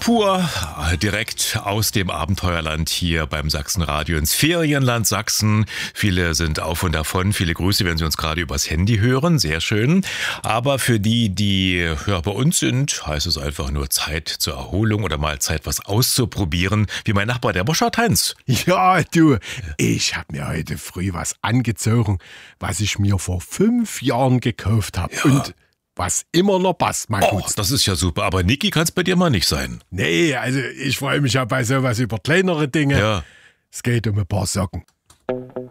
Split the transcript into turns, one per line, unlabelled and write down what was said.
Pur direkt aus dem Abenteuerland hier beim Sachsenradio ins Ferienland Sachsen. Viele sind auf und davon. Viele Grüße, wenn Sie uns gerade übers Handy hören. Sehr schön. Aber für die bei uns sind, heißt es einfach nur Zeit zur Erholung oder mal Zeit, was auszuprobieren. Wie mein Nachbar, der Burkhard Heinz.
Ja, du, ich habe mir heute früh was angezogen, was ich mir vor 5 Jahren gekauft habe.
Ja.
Und was immer noch passt, mein Gut.
Das ist ja super. Aber Niki kann es bei dir mal nicht sein.
Nee, also ich freue mich ja bei sowas über kleinere Dinge.
Ja.
Es geht um ein paar Socken.